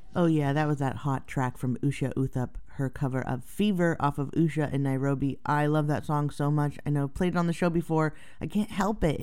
Oh yeah, that was that hot track from Usha Uthup, her cover of Fever off of Usha in Nairobi. I love that song so much. I know I've played it on the show before. I can't help it.